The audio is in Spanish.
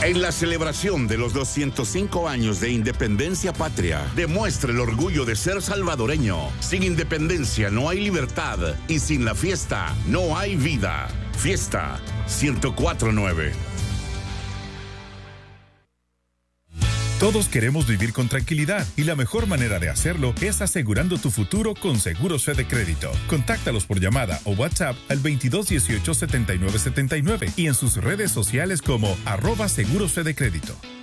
En la celebración de los 205 años de independencia patria, demuestra el orgullo de ser salvadoreño. Sin independencia no hay libertad y sin la fiesta no hay vida. Fiesta 104.9. Todos queremos vivir con tranquilidad y la mejor manera de hacerlo es asegurando tu futuro con Seguros Fede Crédito. Contáctalos por llamada o WhatsApp al 2218-7979 y en sus redes sociales como @Seguros Fede Crédito.